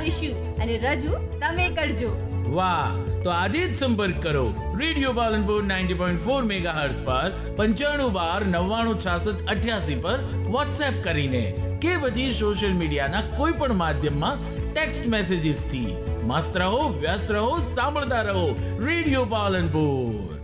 બનાવીશું અને રજૂ તમે કરજો. વાહ, તો આજે જ સંપર્ક કરો રેડિયો પાલનપુર 90.4 મેગાહર્ટ્ઝ પર 9512996688 પર વોટ્સએપ કરીને કે પછી સોશિયલ મીડિયાના કોઈ પણ માધ્યમમાં ટેક્સ્ટ મેસેજીસ થી. મસ્ત રહો, વ્યસ્ત રહો, સાંભળતા રહો રેડિયો પાલનપુર.